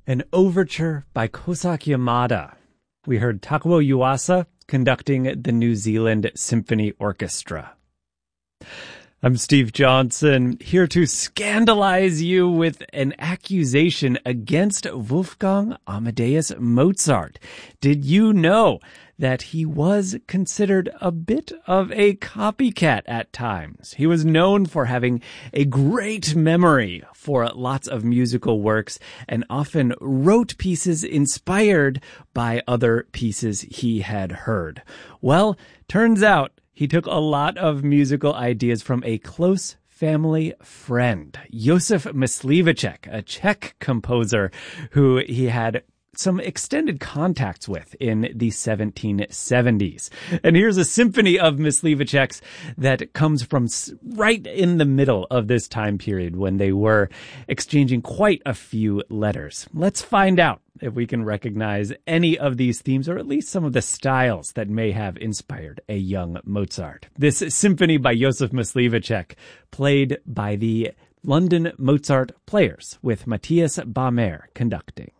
An overture by Kosaki Yamada. We heard Takuo Yuasa conducting the New Zealand Symphony Orchestra. I'm Steve Johnson, here to scandalize you with an accusation against Wolfgang Amadeus Mozart. Did you know that he was considered a bit of a copycat at times? He was known for having a great memory for lots of musical works and often wrote pieces inspired by other pieces he had heard. Well, turns out he took a lot of musical ideas from a close family friend, Josef Myslivacek, a Czech composer who he had some extended contacts with in the 1770s. And here's a symphony of Myslivacek's that comes from right in the middle of this time period when they were exchanging quite a few letters. Let's find out if we can recognize any of these themes or at least some of the styles that may have inspired a young Mozart. This symphony by Josef Myslivacek, played by the London Mozart Players with Matthias Baumer conducting.